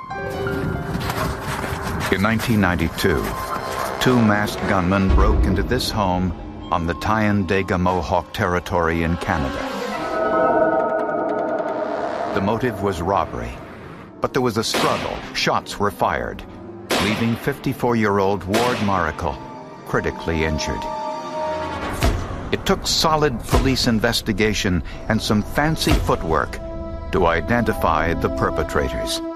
In 1992, two masked gunmen broke into this home on the Tyendega-Mohawk territory in Canada. The motive was robbery, but there was a struggle. Shots were fired, leaving 54-year-old Ward Maracle critically injured. It took solid police investigation and some fancy footwork to identify the perpetrators.